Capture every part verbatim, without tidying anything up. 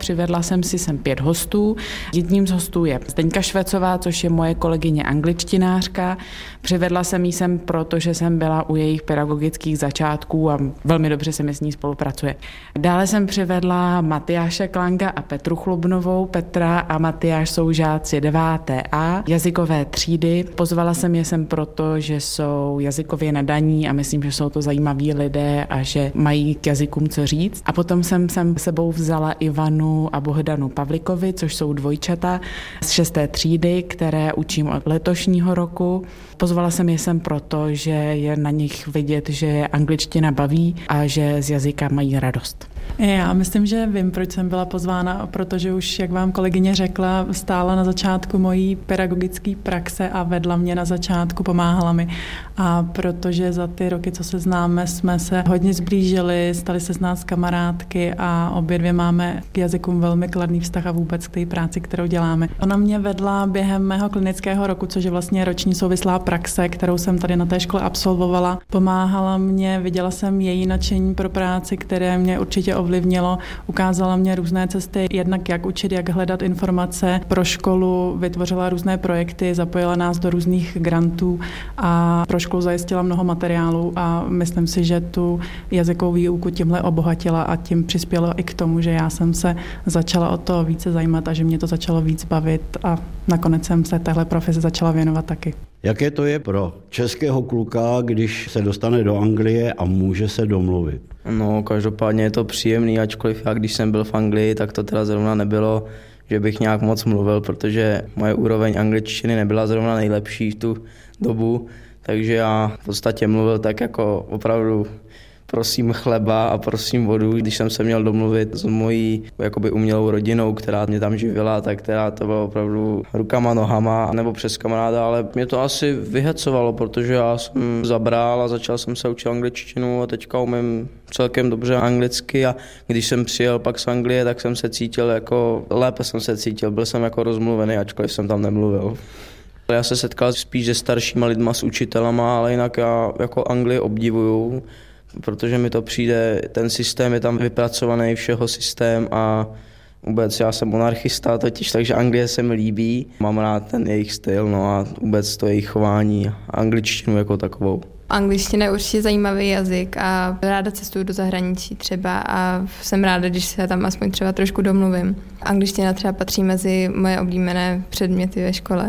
přivedla jsem si sem pět hostů. Jedním z hostů je Zdeňka Švecová, což je moje kolegyně angličtinářka. Přivedla jsem ji sem, protože jsem byla u jejich pedagogických začátků a velmi dobře se mi s ní spolupracuje. Dále jsem přivedla Matyáše Klanka a Petru Chlubnovou. Petra a Matyáš jsou žáci deváté A jazykové třídy. Pozvala jsem je sem proto, že jsou jazykově nadaní a myslím, že jsou to zajímaví lidé a že mají k jazykům co říct. A potom jsem sem sebou vzala Ivanu a Bohdanu Pavlikovi, což jsou dvojčata z šesté třídy, které učím od letošního roku. Pozvala jsem je sem proto, že je na nich vidět, že je angličtina baví a že z jazyka mají radost. Já myslím, že vím, proč jsem byla pozvána, protože už, jak vám kolegyně řekla, stála na začátku mojí pedagogické praxe a vedla mě na začátku, pomáhala mi. A protože za ty roky, co se známe, jsme se hodně zblížili, stali se z nás kamarádky a obě dvě máme k jazykům velmi kladný vztah a vůbec k té práci, kterou děláme. Ona mě vedla během mého klinického roku, což je vlastně roční souvislá praxe, kterou jsem tady na té škole absolvovala. Pomáhala mě, viděla jsem její nadšení pro práci, které mě určitě ovlivnilo. Ukázala mě různé cesty, jednak jak učit, jak hledat informace pro školu, vytvořila různé projekty, zapojila nás do různých grantů a pro školu zajistila mnoho materiálů a myslím si, že tu jazykovou výuku tímhle obohatila a tím přispělo i k tomu, že já jsem se začala o to více zajímat a že mě to začalo víc bavit a nakonec jsem se téhle profesi začala věnovat taky. Jaké to je pro českého kluka, když se dostane do Anglie a může se domluvit? No, každopádně je to příjemný, ačkoliv já, když jsem byl v Anglii, tak to teda zrovna nebylo, že bych nějak moc mluvil, protože moje úroveň angličtiny nebyla zrovna nejlepší v tu dobu, takže já v podstatě mluvil tak jako opravdu prosím chleba a prosím vodu. Když jsem se měl domluvit s mojí jakoby umělou rodinou, která mě tam živila, tak teda to bylo opravdu rukama, nohama nebo přes kamaráda, ale mě to asi vyhecovalo, protože já jsem zabral a začal jsem se učit angličtinu a teďka umím celkem dobře anglicky a když jsem přijel pak z Anglie, tak jsem se cítil jako, lépe jsem se cítil, byl jsem jako rozmluvený, ačkoliv jsem tam nemluvil. Já se setkal spíš se staršíma lidma, s učitelama, ale jinak já jako Anglii obdivuju, protože mi to přijde, ten systém je tam vypracovaný, všeho systém a vůbec já jsem monarchista totiž, takže Anglie se mi líbí. Mám rád ten jejich styl, no a vůbec to jejich chování a angličtinu jako takovou. Angličtina je určitě zajímavý jazyk a ráda cestuju do zahraničí třeba a jsem ráda, když se tam aspoň třeba trošku domluvím. Angličtina třeba patří mezi moje oblíbené předměty ve škole.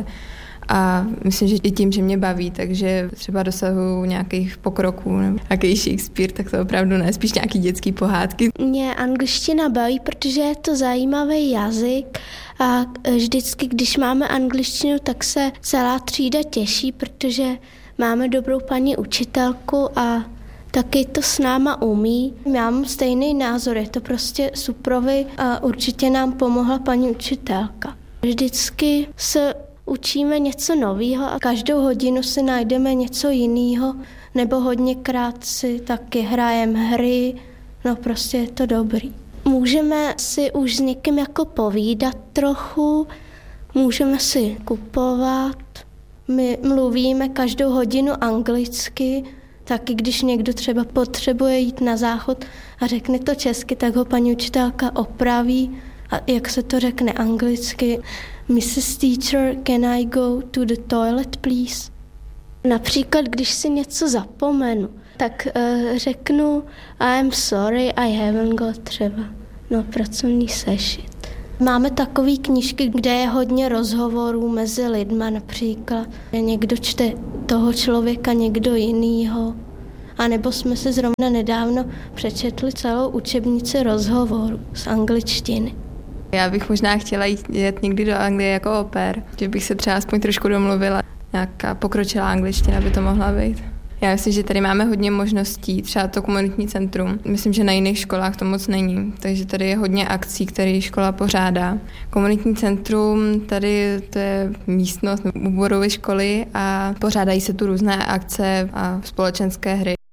A myslím, že i tím, že mě baví, takže třeba dosahuju nějakých pokroků nebo nějaký Shakespeare, tak to opravdu ne, spíš nějaký dětský pohádky. Mě angličtina baví, protože je to zajímavý jazyk a vždycky, když máme angličtinu, tak se celá třída těší, protože máme dobrou paní učitelku a taky to s náma umí. Já mám stejný názor, je to prostě suprový a určitě nám pomohla paní učitelka. Vždycky se učíme něco nového a každou hodinu si najdeme něco jiného, nebo hodněkrát si taky hrajeme hry, no prostě je to dobrý. Můžeme si už s někým jako povídat trochu, můžeme si kupovat, my mluvíme každou hodinu anglicky, taky když někdo třeba potřebuje jít na záchod a řekne to česky, tak ho paní učitelka opraví a jak se to řekne anglicky. missus Teacher, can I go to the toilet, please? Například, když si něco zapomenu, tak uh, řeknu I'm sorry, I haven't got třeba no, pracovní sešit. Máme takové knížky, kde je hodně rozhovorů mezi lidma například. Někdo čte toho člověka, někdo jinýho. A nebo jsme se zrovna nedávno přečetli celou učebnici rozhovorů z angličtiny. Já bych možná chtěla jít jet někdy do Anglie jako au pair, že bych se třeba aspoň trošku domluvila. Nějaká pokročilá angličtina by to mohla být. Já myslím, že tady máme hodně možností, třeba to komunitní centrum. Myslím, že na jiných školách to moc není, takže tady je hodně akcí, které škola pořádá. Komunitní centrum, tady to je místnost u budovy školy a pořádají se tu různé akce a společenské hry.